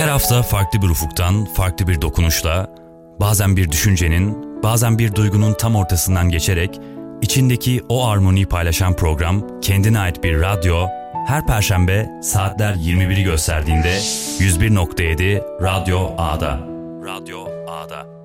Her hafta farklı bir ufuktan, farklı bir dokunuşla, bazen bir düşüncenin, bazen bir duygunun tam ortasından geçerek içindeki o armoniyi paylaşan program, kendine ait bir radyo, her Perşembe saatler 21'i gösterdiğinde 101.7 Radyo A'da. Radyo A'da.